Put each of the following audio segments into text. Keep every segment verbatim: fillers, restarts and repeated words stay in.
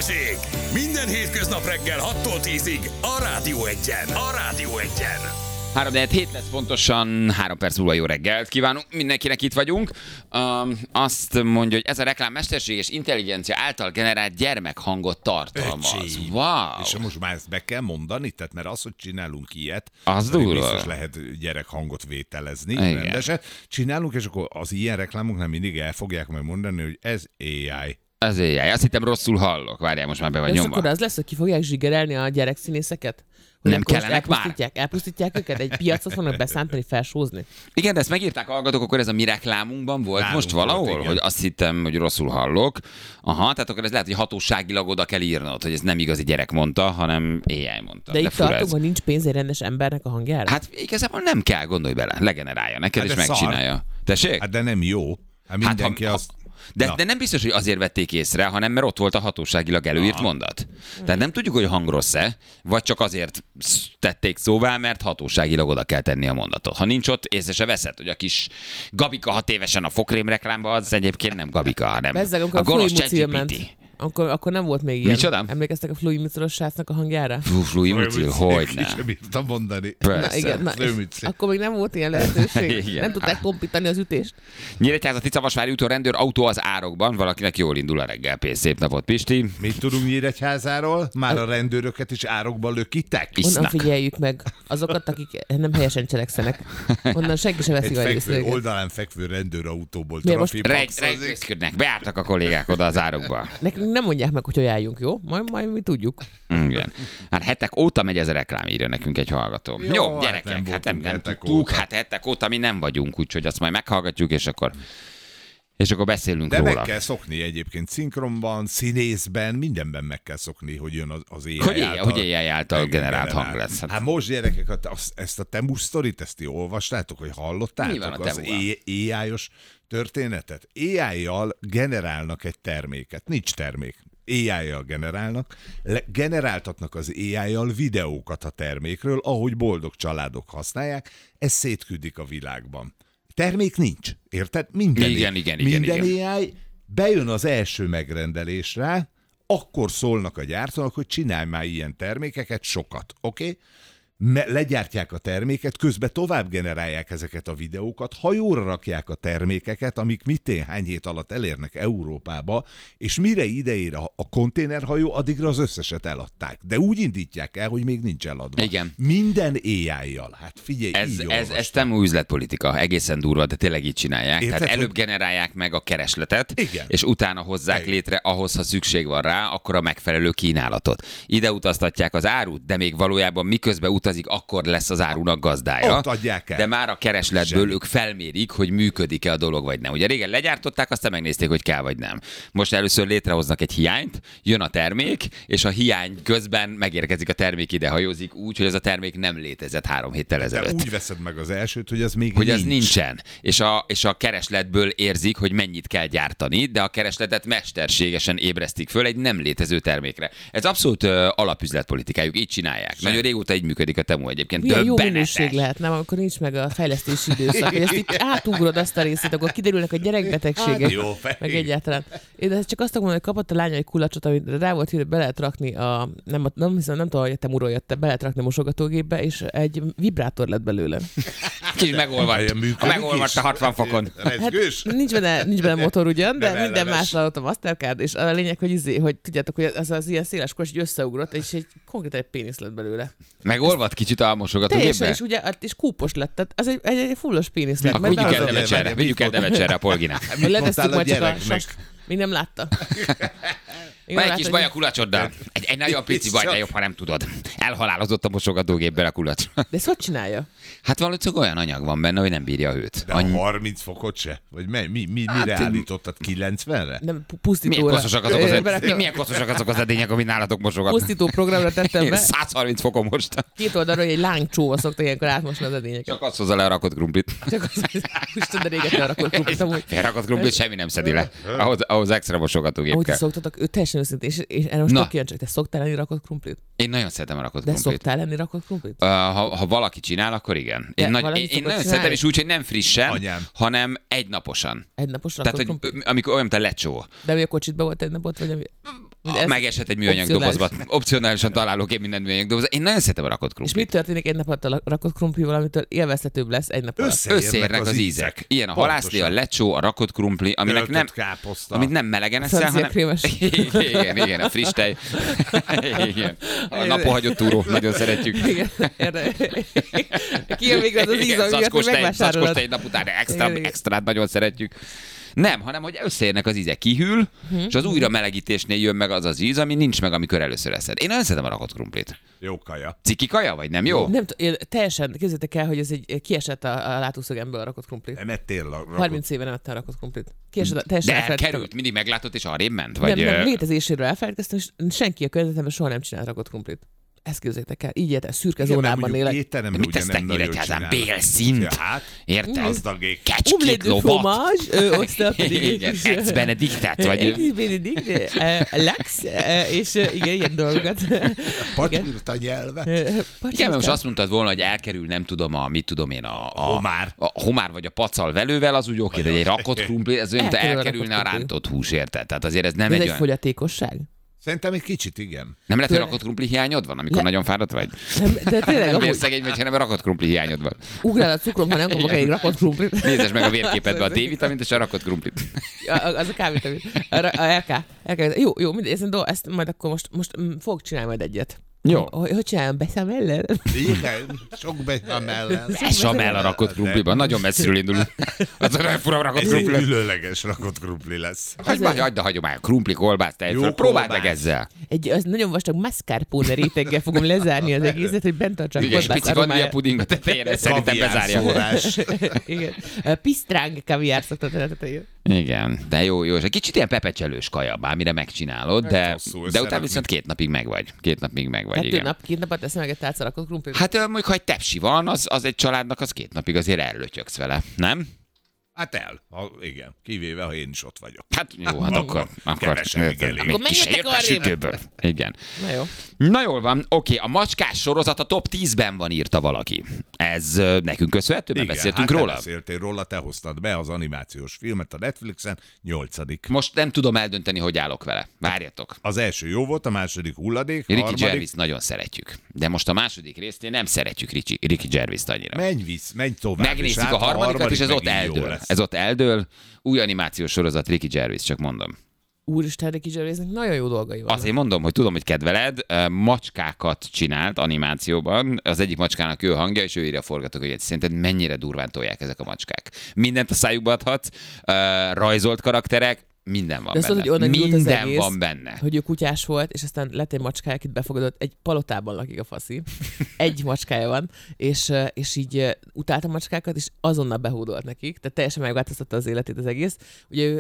Balázsék! Minden hétköznap reggel hattól tízig a Rádió Egyen. A Rádió Egyen. három hét lesz pontosan, három perc múlva jó reggelt kívánunk, mindenkinek itt vagyunk. Um, azt mondja, hogy ez a reklám mesterséges intelligencia által generált gyermekhangot tartalmaz. Öcsém. Wow! És most már ezt be kell mondani, tehát mert az, hogy csinálunk ilyet, az durva. biztos lehet gyerekhangot vételezni, igen. rendeset. Csinálunk, és akkor az ilyen reklámoknál mindig el fogják majd mondani, hogy ez á i. Az á i. Azt hittem rosszul hallok. Várjál, most már be vagy és nyomva. akkor az lesz, hogy ki fogják zsigerelni a gyerekszínészeket? Hogy Nem akkor kellenek már? elpusztítják, elpusztítják őket? Egy piacot fognak beszántani, felsózni? Igen, de ezt megírták a hallgatók, akkor ez a mi reklámunkban volt Nálunk most valahol, volt, igen. hogy azt hittem, hogy rosszul hallok. Aha, tehát akkor ez lehet, hogy hatóságilag oda kell írnod, hogy ez nem igazi gyerek mondta, hanem á i mondta. De, de itt fura tartunk, ez. hogy nincs pénz egy rendes embernek a hangjára? Hát igazából nem kell, gondolj bele, legenerálja neked, Hát és de megcsinálja. Tessék? Hát de nem jó. Hát mindenki ha- azt... De, Na. de nem biztos, hogy azért vették észre, hanem mert ott volt a hatóságilag előírt mondat. Tehát nem tudjuk, hogy a hang rossz-e, vagy csak azért tették szóvá, mert hatóságilag oda kell tenni a mondatot. Ha nincs ott, észre se veszed, hogy a kis Gabika hat évesen a fokrém reklámban, az egyébként nem Gabika, hanem Bezzeg, amikor a a gonosz Flui Mucil ment. ChatGPT. Akkor, akkor nem volt még ilyen. Micsoda? Emlékeztek a Flui Mucilos srácnak a hangjára? Fú, Flui Mucil, hogy Ki ne. sem bírtam mondani. Persze. Na igen, na, Flui és Mucil. akkor még nem volt ilyen lehetőség. Igen. Nem tudták kompítani az ütést. Nyíregyházati Szavasvári úton rendőr autó az árokban, valakinek jól indul a reggel. Pész, szép napot, Pisti. Mit tudunk Nyíregyházáról? Már a rendőröket is árokba lökitek? Is- Onnan Isznak. figyeljük meg azokat, akik nem helyesen cselekszenek. Onnan senki sem veszi Egy a fekvő, részt. oldalán fekvő rendőrautóból Miért most trafipaxozik. Reggel beálltak a kollégák oda az árokba. Nekünk nem mondják meg, hogy hogy álljunk, jó? Majd, majd mi tudjuk. Igen. Hát hetek óta megy ez a reklám, írja nekünk egy hallgató. Jó, Jó, Jó hát gyerekek, nem hát nem, voltunk nem hetek tudtuk, óta. hát hetek óta mi nem vagyunk, úgyhogy azt majd meghallgatjuk, és akkor és akkor beszélünk De róla. meg kell szokni egyébként szinkronban, színészben, mindenben meg kell szokni, hogy jön az, az á i Hogy, által. hogy á i által Igen, generált generál. hang lesz. Hát, Hát most gyerekek, hát azt- ezt a Temu sztorit, ezt ti olvastátok, hogy hallottátok? Mi van a az Temuval? á i-os történetet? á i-jal generálnak egy terméket. Nincs termék. á i-jal generálnak, le- generáltatnak az á i-jal videókat a termékről, ahogy boldog családok használják, ez szétküldik a világban. Termék nincs, érted? Minden, Igen, igen, igen, minden igen. á i bejön az első megrendelésre, akkor szólnak a gyártónak, hogy csinálj már ilyen termékeket, sokat, oké? Okay? Legyártják a terméket, közben tovább generálják ezeket a videókat, hajóra rakják a termékeket, amik mitén hány hét alatt elérnek Európába, és mire ideére a konténerhajó, addigra az összeset eladták. De úgy indítják el, hogy még nincs eladva. Igen. Minden á i-jal. Hát figyelj, ez, így ez, olvastam. ez Temu üzletpolitika, egészen durva, de tényleg így csinálják. Érted, Tehát előbb hogy- generálják meg a keresletet, Igen. és utána hozzák Igen. létre ahhoz, ha szükség van rá, akkor a megfelelő kínálatot. Ide utaztatják az árut, de még valójában miközben utazik, akkor lesz az árunak gazdája. Ott adják el. De már a keresletből Zseni. ők felmérik, hogy működik-e a dolog, vagy nem. Ugye régen legyártották, aztán megnézték, hogy kell, vagy nem. Most először létrehoznak egy hiányt, jön a termék, és a hiány közben megérkezik a termék, ide hajózik úgy, hogy ez a termék nem létezett három héttel De ezelőtt. úgy veszed meg az elsőt, hogy az még Hogy nincs. az nincsen. És a, és a keresletből érzik, hogy mennyit kell gyártani, de a keresletet mesterségesen ébresztik föl egy nem létező termékre. Ez abszolút uh, alapüzletpolitikájuk, így csinálják. Nagyon régóta így működik a Temu egyébként. Milyen jó Döbbenetes. minőség lehet, nem? Amikor nincs meg a fejlesztési időszak, hogy ezt itt átugrod azt a részét, akkor kiderülnek a gyerekbetegségek, Hát jó, fej. meg egyáltalán. Én de csak azt akarom mondani, hogy kapott a lánya egy kulacsot, amit rá volt írva, be lehet rakni a, nem, nem hiszem, nem tudom, hogy a Temuról jött, be lehet rakni a mosogatógépbe, és egy vibrátor lett belőle. Kicsit megolvadt. Olyan működik A megolvadt is? a hatvan fokon. Rezgős? Hát nincs benne, nincs benne motor ugyan, de, De minden ellenes. más adott a Mastercard, és a lényeg, hogy, izé, hogy tudjátok, hogy az az ilyen széles kos, hogy összeugrott, és egy konkrétan egy pénisz lett belőle. Megolvadt kicsit a mosogatógépbe? Teljesen, és ugye, és kúpos lett, tehát az egy, egy, egy fullos pénisz lett. Akkor mert vigyük el behozott- Devecserre, vigyük el Devecserre a polginát. Mit Letesszük mondtál a majd csak a gyereknek? sas... Még nem látta. Még Van nem egy kis látta, baj a kulacsoddal. Egy, egy nagyon pici baj, de jobb, ha nem tudod. Elhalálozott a mosogatógépben a kulacs. De ezt hogy csinálja? Hát valószínűleg olyan anyag van benne, hogy nem bírja a hőt. De a harminc fokot se? Vagy mi, mi, mi, Hát, mire állítottad? kilencvenre? Nem, pu- Milyen pusztítóra. koszosak azok az, Ö, ed... berakja- milyen koszosak azok az edények, amit nálatok mosogatnak? Pusztító programra tettem be. száz harminc fokon most. Két oldalról egy lángcsóva szokta ilyenkor átmosni az edényeket. Csak azt hozza le a rakott krumplit. Csak az, Isten, de régen elrakott krumplit amúgy. Felrakott krumplit semmi nem szedi le. Ahhoz, ahhoz extra mosogatógép Ahogy kell. szoktatok, ő teljesen őszintén, és, és erre most Na. tök kíváncsi, te szoktál enni rakott krumplit? Én nagyon szeretem a rakott De krumplit. szoktál enni rakott krumplit? Uh, ha, ha valaki csinál, akkor igen. De Én, nagy, valaki én, én szokott nagyon csinálni? szeretem, és úgy, hogy nem frissen, Anyám. hanem egynaposan. Egy napos rakott Tehát, hogy krumplit? amikor olyan, mint a lecsó. De mi a kocsitban volt egy napot, vagy ami... Ah, megesett egy műanyag dobozba. Opcionálisan találok én minden műanyag dobozba. Én nagyon szeretem a rakott krumplit. És mit történik egy nap alatt a rakott krumplival, amitől élvezhetőbb lesz egy nap alatt? Összeérnek, Összeérnek az, az ízek. ízek. Ilyen a halászlé, a lecsó, a rakott krumpli, aminek nem, amit nem melegen eszel, hanem... igen, igen, a friss tej. Igen. A napon hagyott túró, nagyon szeretjük. Igen, kijön még az az íz, amit megvásárolod. Zacskós tej nap után extra, extrát nagyon szeretjük. Nem, hanem hogy összeérnek az ízek, kihűl, hmm. és az újra melegítésnél jön meg az az íz, ami nincs meg, amikor először eszed. Én nagyon szeretem a rakott krumplit. Jó kaja. Ciki kaja, vagy nem jó? Nem én teljesen, képzeljétek el, hogy ez egy kiesett a, a látószögemből a rakott krumplit. Nem ettél a rakott... harminc éve nem ettem a rakott krumplit. Kiesett, teljesen de elkerült, mindig meglátott, és arrébb ment? Vagy... Nem, nem, létezéséről elfelejtkeztem, és senki a környezetemben soha nem csinált rakott krumplit. Ezt képzeljétek el, így érte, szürke zónában élek. De mit tesztek nyíregyházán? Bélszint? Érted? Gazdagék. Kecskét, lovat. Osztal pedig. Ex Benediktet, vagy... Ex Benedikt, Lex, és igen, ilyen dolgokat. Pacsírt a nyelvet. Igen, most azt mondtad volna, hogy elkerül, nem tudom, a, mit tudom én, a, a homár. A homár vagy a pacal velővel, az úgy oké, de egy rakott krumpli, ez olyan, elkerülne a rántott hús, érted? Tehát azért ez nem egy olyan... olyan... fogyatékosság? Szerintem egy kicsit igen. Nem lehet, hogy rakott krumpli hiányod van, amikor Le... nagyon fáradt vagy? Nem, de tényleg nem amúgy... szegény vagy, hanem rakott krumpli hiányod van. Ugrál a cukrom, ha nem kapok egy rakott krumplit. Nézd meg a vérképedbe a D-vitamint és a rakott krumplit. Az a K-vitamin. A, a er ká. er ká. Jó, jó, mindegy, ezt, ezt majd akkor most, most fogok csinálni majd egyet. Jó. Hogy, hogy csinálom, beszamellel? Igen, sok becsamellel. Becsamell a rakott krumpliban, nagyon messziről indul. Az olyan fura rakott krumpli. Ez egy különleges rakott krumpli lesz. Hagyd már, hagyd a hagyomány, krumpli, kolbász, tejföl, próbáld meg ezzel. Egy az nagyon vastag mascarpone réteggel fogom lezárni az egészet, hogy bent tartsák kolbász aromáját. Pici vanília puding a tetején, ez szerintem bezárja. Igen. Pisztráng kaviár szoktat a tetején. Igen, de jó, jó. És egy kicsit ilyen pepecselős kaja, bármire megcsinálod, de, de utána viszont két napig meg vagy. Két napig meg vagy, Kettő nap, két napot teszem meg egy tálca rakott krumplit. Hát mondjuk, ha egy tepsi van, az, az egy családnak, az két napig azért ellötyögsz vele, nem? Hát el, ha, igen, kivéve, ha én is ott vagyok. Hát jó, hát akkor, akkor, akkor menjetek a sütőből. Igen. Na jó. Na jól van, oké, a macskás sorozat a top tízben van, írta valaki. Ez nekünk köszönhető, mert beszéltünk hát róla? Igen, beszéltél róla, te hoztad be az animációs filmet a Netflixen, nyolcadik. Most nem tudom eldönteni, hogy állok vele. Várjatok. Az első jó volt, a második hulladék, Ricky harmadik... Gervais nagyon szeretjük, de most a második résznél nem szeretjük Ricky, Ricky Gervais-t annyira. Menj visz, menj tovább. Megnézzük a harmadikat, és ez ott eldől. Ez ott eldől. Új animációs sorozat, Ricky Gervais, csak mondom. Úristen, Ricky Gervaisnek nagyon jó dolgai vannak. Azért mondom, hogy tudom, hogy kedveled, macskákat csinált animációban, az egyik macskának ő hangja, és ő írja a forgatókönyvet. Szerinted mennyire durván tolják ezek a macskák? Mindent a szájukba adhatsz, rajzolt karakterek, minden van de benne. Azt, hogy minden az egész, van benne. Hogy ő kutyás volt, és aztán lett egy macskája, akit befogadott, egy palotában lakik a faszi. Egy macskája van, és, és így utálta a macskákat, és azonnal behódolt nekik, tehát teljesen megváltoztatta az életét az egész. Ugye ő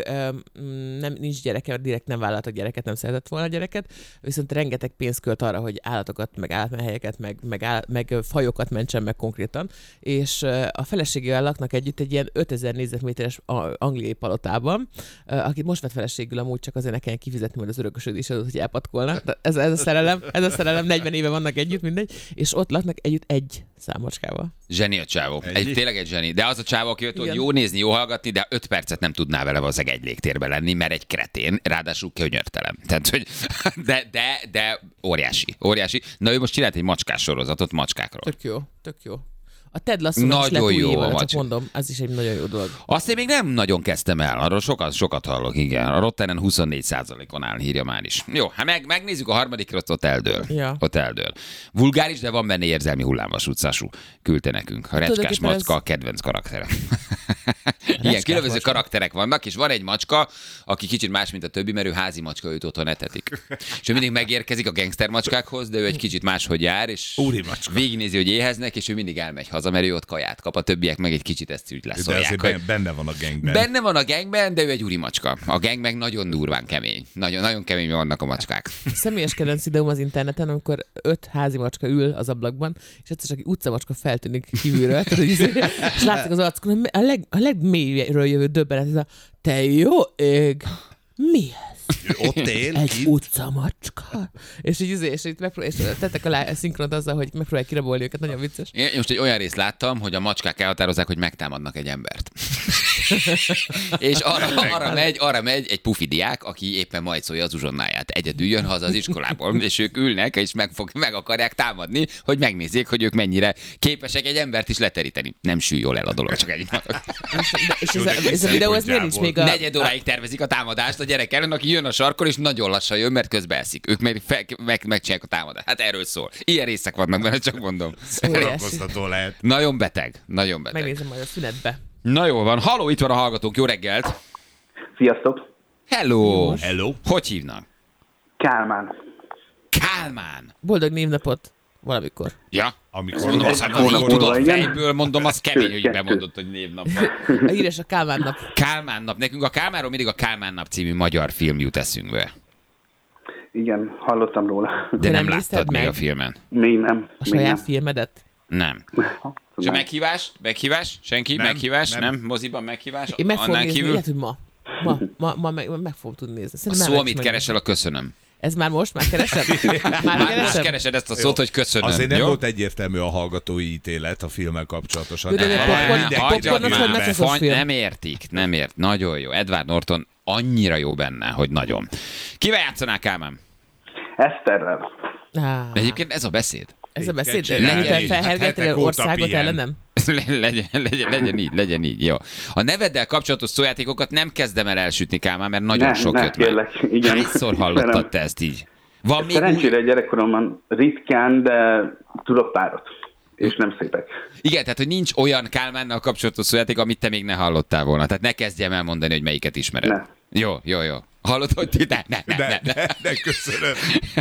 nem, nincs gyereke, direkt nem vállaltak gyereket, nem szeretett volna gyereket, viszont rengeteg pénzt költ arra, hogy állatokat, meg állatmenhelyeket, meg, meg, áll, meg fajokat mentsen meg konkrétan, és a feleségével laknak együtt egy ilyen ötezer négyzetméteres angliai palotában, akit most vett feleségül, amúgy csak azért ne kelljen kifizetni majd az örökösödés adót, hogy elpatkolnak. Ez, ez a szerelem, ez a szerelem, negyven éve vannak együtt, mindegy, és ott laknak együtt egy számocskával. Zseni a csávó. Egy, tényleg egy zseni. De az a csávó, aki jött, hogy jó nézni, jó hallgatni, de öt percet nem tudná vele valószínűleg egy légtérben lenni, mert egy kretén, ráadásul könyörtelen. Tehát, hogy de, de, de óriási, óriási. Na ő most csinált egy macskás sorozatot macskákról. Tök jó, tök jó. A Ted Lasso-nak is lett új éve, csak mondom, ez is egy nagyon jó dolog. Azt én még nem nagyon kezdtem el, arról sokat, sokat hallok, igen. A Rottenen huszonnégy százalékon áll, írja már is. Jó, hát meg, megnézzük a harmadikra, ott eldől. Ja. Ott eldől. Vulgáris, de van benne érzelmi hullámvasúcású. Küldte nekünk. A recskás macska ez... a kedvenc karaktere. Igen, különböző karakterek vannak, és van egy macska, aki kicsit más, mint a többi, mert ő házi macska, őt otthon etetik. És ő mindig megérkezik a gangster macskákhoz, de ő egy kicsit máshogy jár, és végignézi, hogy éheznek, és ő mindig elmegy haza, mert ő ott kaját kap, a többiek meg egy kicsit ezt úgy leszolják. De azért benne van a gangben. Benne van a gangben, de ő egy úri macska. A gang meg nagyon durván kemény. Nagyon, nagyon kemény vannak a macskák. Személyes kedvenc videóm az interneten, amikor öt házi macska ül az ablakban, és egyszer csak utcamacska feltűnik kívülről, és látszik az arcukon, a, leg, a legmélyről jövő döbbenet, ez a te jó ég, mi ez? Ott él, Egy itt. utcamacska. És így, és így megpró- és tettek alá szinkronot azzal, hogy megpróbálják kirabolni őket, nagyon vicces. Én most egy olyan részt láttam, hogy a macskák elhatározzák, hogy megtámadnak egy embert. És arra, arra, megy, arra megy egy pufi diák, aki éppen majd szólja az uzsonnáját. Egyedül jön haza az iskolából, és ők ülnek, és meg, fog, meg akarják támadni, hogy megnézzék, hogy ők mennyire képesek egy embert is leteríteni. Nem sül jól el a dolog, csak egy És, de, és ez, a, ez a videó, ez miért nincs még a... negyed óráig tervezik a támadást a gyerek ellen, aki jön a sarkon, és nagyon lassan jön, mert közben eszik. Ők meg, fe, meg, megcsinálják a támadást. Hát erről szól. Ilyen részek vannak benne, csak mondom. Szórakoztató lehet. Nagyon beteg. Nagyon beteg. Megnézem majd a szünetbe. Na jó van. Halló, itt van a hallgatónk. Jó reggelt. Sziasztok! Hello. Hello. Hogy hívnak? Kálmán. Kálmán. Boldog névnapot valamikor. Ja. Amikor Mondom, azt, Egy hogy így hónap tudod múlva, igen. fejből, mondom, az kemény, hogy Kettő. bemondott, hogy névnap. A híres a Kálmán nap. Kálmán nap. Nekünk a Kálmánról mindig a Kálmán nap című magyar film jut eszünkbe. Igen, hallottam róla. De Te nem nem nézted láttad még meg? a filmen. Még nem. A még saját nem. filmedet. Nem. És a meghívás? Meghívás? Senki? Nem, meghívás? nem. Nem. Moziban meghívás? Én meg fogom Annál nézni, kívül? lehet, hogy ma. Ma, ma, ma meg, meg fogom tudni nézni. A Szerintem szó, már amit meg- keresel, a köszönöm. Ez már most? Már keresed? Már Már most keresed? keresed ezt a szót, hogy köszönöm. Azért nem jó? volt egyértelmű a hallgatói ítélet a filmmel kapcsolatosan. Jó, de Nem, popcorn- mindenki popcornos jön vagy be. meceszos Fany- film? Nem értik, nem ért. Nagyon jó. Edward Norton annyira jó benne, hogy nagyon. Kivel játszanál, Kálmán? Eszterrel. Á, Egyébként ez a beszéd. ez a beszéd, Legyen miután így. felhergeltél Hetek óta országot pihen. ellenem? legyen, legyen, legyen így, legyen így, jó. A neveddel kapcsolatos szójátékokat nem kezdem el elsütni, Kálmán, mert nagyon Ne, sok ne, jött meg. kérlek, igen. Hányszor hallottad Velem. te ezt így? Van még Szerencsére új... gyerekkoromban ritkán, de tudok párat. És nem szépek. Igen, tehát hogy nincs olyan Kálmánnal kapcsolatos szójáték, amit te még ne hallottál volna. Tehát ne kezdjem el mondani, hogy melyiket ismered. Ne. Jó, jó, jó. Hallod, hogy ti... Ne, ne, ne, De, ne, ne. de, de köszönöm.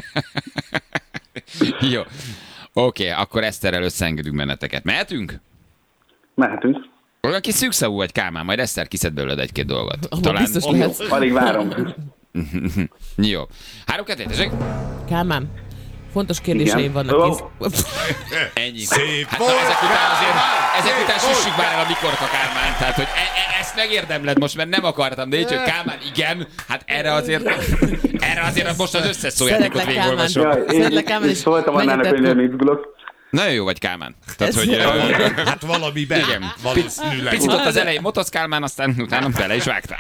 Jó. Oké, okay, akkor Eszterrel összeengedünk benneteket. Mehetünk? Mehetünk. Olyan kis szűkszavú vagy, Kálmán, majd Eszter kiszed belőled egy-két dolgot. Ahol biztos lehetsz. Alig várom. Jó. Három kettő, tessék? Kálmán, fontos kérdéseim Igen. vannak. Ó. Kész. Ennyi. Szép Hát volt, na, ezek után azért, Kálmán! ezek Szép után volt! süssük már el a mikorka, Kálmán. Tehát, hogy e- e- ezt megérdemled most, mert nem akartam, de így, hogy Kálmán, igen, hát erre azért, erre azért most az összes szójátékot Szeretlek, Kálmán. végigolvasom. Jaj, én Szeretlek, Kálmán, és szóltam annának, hogy megengedtem. nem izgulok. Nagyon jó vagy, Kálmán. Tehát, Ez- hogy... ö, Hát valamiben. Igen. Valószínűleg. Picit ott az elején motosz, Kálmán, aztán utána bele is vágtál.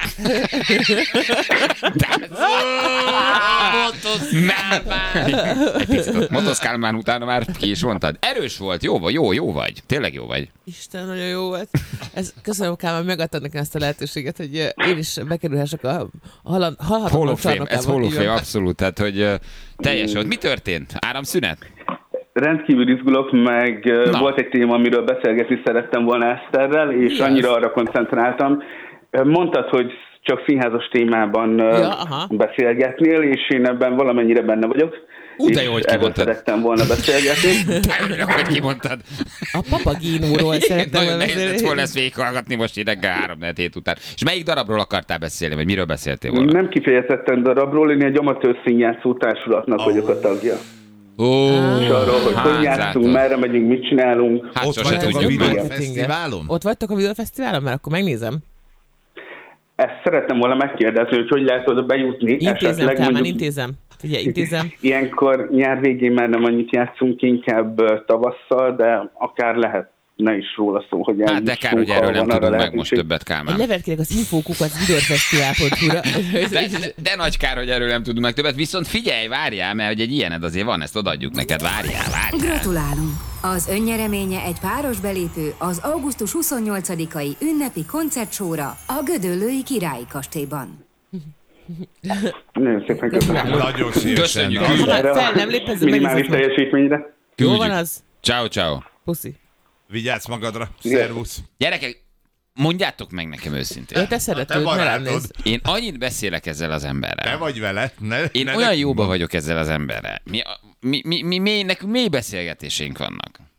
Kálmán! Egy picit ott motosz, Kálmán, utána már ki is mondtad. Erős volt, jó vagy, jó, jó vagy. Tényleg jó vagy. Isten, nagyon jó volt. Ez, köszönöm, Kálmán, megadtad nekem ezt a lehetőséget, hogy ö, én is bekerülhessek a, a halan- halhatatlan Hall of Fame, ez csarnokába. Hall of Így Fame, van. abszolút. Tehát, hogy ö, teljes volt. Mi történt? Áramszünet? Rendkívül izgulok, meg Na. Na. volt egy téma, amiről beszélgetni szerettem volna Eszterrel, és Mi az? annyira arra koncentráltam. Mondtad, hogy csak színházas témában Ja, ja, aha. beszélgetnél, és én ebben valamennyire benne vagyok. Ú, de és jó, hogy erről kimondtad. szerettem volna beszélgetni. Örülök, hogy kimondtad. A papagínóról szerettem Nagyon volna nehéz lett beszélni. volna ezt végighallgatni most így reggel három hét után. És melyik darabról akartál beszélni, vagy miről beszéltél volna? Nem kifejezetten darabról, én egy amatőr színjátszó társulatnak Ó. vagyok a tagja. Ó, És arról, hogy hát hogy játszunk, látod. merre megyünk, mit csinálunk. Hát Ott sose vagytok a tudjuk meg. videófesztiválon? Ott vagytok a videófesztiválon? Mert akkor megnézem. Ezt szerettem volna megkérdezni, hogy hogy lehet oda bejutni. Intézem, Esetleg Kálmán, mondjuk- intézem. Figyelj, intézem. Ilyenkor nyár végén már nem annyit játszunk, inkább ö, tavasszal, de akár lehet ne is róla szó, hogy Hát de kár, hogy eljussunk, erről ha nem van arra tudunk meg most lehetőség. többet, Egy Kálmán. levelet kérek az infókukat videófesztivál pont hu-ra. De, de, de nagy kár, hogy erről nem tudunk meg többet, viszont figyelj, várjál, mert hogy egy ilyened azért van, ezt odaadjuk neked, várjál, várjál. Gratulálunk! Az önnyereménye egy páros belépő az augusztus huszonnyolcadikai ünnepi koncertsóra a Gödöllői Királyi Kastélyban. Nagyon szépen köszönöm. Nagyon szívesen. Köszönjük. Na, Küld. Erre fel a nem lép, ez minimális megnézem. teljesítményre. Jó van Küldjük. az? Ciao, ciao. Puszi. Vigyázz magadra. Szervusz. Gyerekek, mondjátok meg nekem őszintén. Ő te szereted, te hogy ne barátod. lennéz. Én annyit beszélek ezzel az emberrel. Te vagy vele. Ne, Én ne olyan nekünk jóba mondd. vagyok ezzel az emberrel. Mi, mi, mi, mi, mi, nekünk mély beszélgetésénk vannak.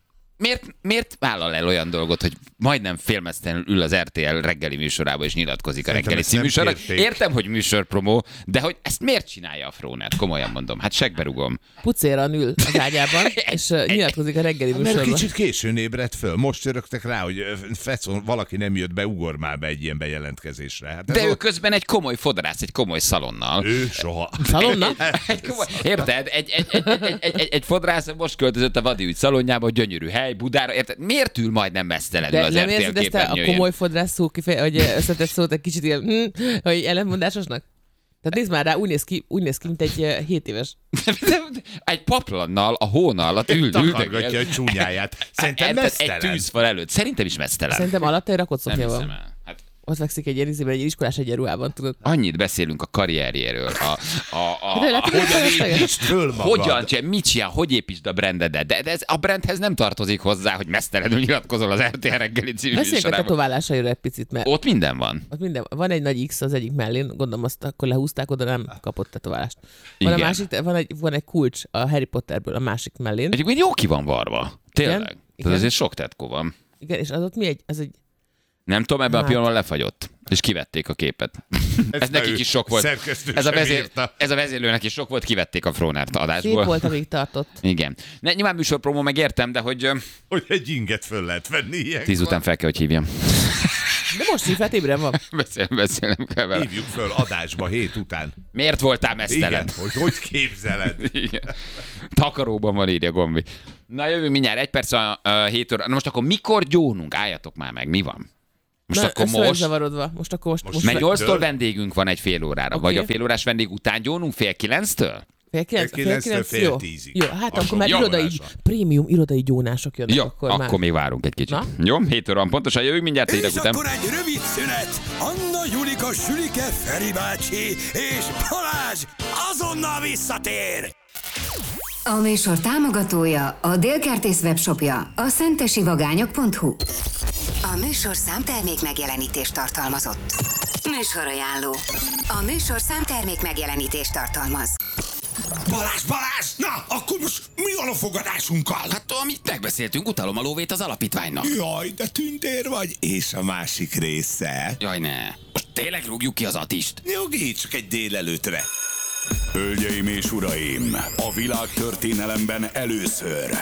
miért, miért vállal el olyan dolgot, hogy majdnem félmeztelenül ül az er té el reggeli műsorába és nyilatkozik Szerintem a reggeli ezt nem címűsornak? kérték. Értem, hogy műsorpromó, de hogy ezt miért csinálja a Fróner? Komolyan mondom, hát segberugom. Pucéran ül az ágyában, és uh, nyilatkozik a reggeli Mert műsorban. kicsit későn ébredt föl. Most törögtek rá, hogy ö, fecon, valaki nem jött be, ugor már be egy ilyen bejelentkezésre. Hát ez De ő ott- közben egy komoly fodrász, egy komoly szalonnal. ő soha. Szalonna? Egy komoly, érted? Egy, egy, egy, egy, egy, egy, egy fodrász most költözött a Vadi ügy szalonjába, gyönyörű hely, Budára, érted? Miért ül majdnem mesztelenül De az nem er té el érzed ezt a, a képernyőjén? komoly fodrász szó kifeje, hogy összetett szót egy kicsit ilyen, hm, hogy ellenmondásosnak? Tehát nézd már rá, úgy néz ki, úgy néz ki mint egy uh, hét éves. Egy paplannal, a hóna alatt ül, Takargatja a csúnyáját. Szerintem Érted? Egy mesztelen. tűzfal előtt. Szerintem is mesztelen. Szerintem alatta egy rakott Nem szoknya hiszem van. el. Hát Ott fekszik egy ilyen izében, egy iskolás egyenruhában, tudod. annyit beszélünk a karrierjéről. A, a, a, De a, látod, hogy felesleges? Építsd föl magad. hogyan, csinál, mit csinál, hogy építsd a brandedet. De, de ez a brandhez nem tartozik hozzá, hogy mesztelenül nyilatkozol az er té el reggeli című Beszéljünk a műsorában. tetoválásairól egy picit, mert Ott minden van. ott minden, van egy nagy X az egyik mellén, gondolom azt akkor lehúzták, oda nem kapott tetoválást. Van, a Igen. másik, van, egy, van egy kulcs a Harry Potterből a másik mellén. Egyébként jó ki van varva. Tényleg. Igen? Tehát Igen. azért sok tetkó van. Igen, és az ott mi egy, az egy, Nem tudom, ebben Hát. a pillanatban lefagyott. És kivették a képet. Ez, ez nekik ő is sok volt. szerkesztő Ez a, sem vezér, írta. ez a vezérlőnek is sok volt, kivették a Frónert adásból. szép volt, amíg tartott. Igen. Ne, nyilván műsorpromó, meg értem, de hogy ö, Hogy egy inget föl lehet venni ilyen. tíz után fel kell, hogy hívjam. De most hívát ébren van. Beszél, beszélnem kell vele. Hívjuk föl adásba hét után. Miért voltál mesztelen? Igen, hogy hogy képzeled. Igen. Takaróban van, írja Gombi. Na jövünk mindjárt, egy perc a uh, hét óra. Na most akkor mikor gyónunk? Álljatok már meg, mi van? Most Na, akkor ezt vagyok most... zavarodva. Most akkor most, most, Most Mert Dől. nyolctól vendégünk van egy fél órára. Oké. Vagy a fél órás vendég után gyónunk fél kilenctől? fél kilenc, Fél kilenctől fél jó. tízig. Jó, hát Alsó akkor már gyónása. irodai, prémium irodai gyónások jönnek. Jó, akkor, akkor, már. még várunk egy kicsit. Na? Jó, hét óra van pontosan, jövünk mindjárt És hírek után. akkor egy rövid szünet. Anna, Julika, Sülike, Feri bácsi és Balázs azonnal visszatér. A műsor támogatója a Délkertész webshopja, a szentesivagányok pont hu. A műsor számtermék megjelenítést tartalmazott. Műsorajánló. A műsor számtermék megjelenítést tartalmaz. Balázs, Balázs! Na, akkor most mi van a fogadásunkkal? Hát, amit megbeszéltünk, utalom a lóvét az alapítványnak. Jaj, de tündér vagy. És a másik része? Jaj, ne. Most tényleg rúgjuk ki az Atist? Nyugi, csak egy délelőtre. Hölgyeim és uraim, a világtörténelemben először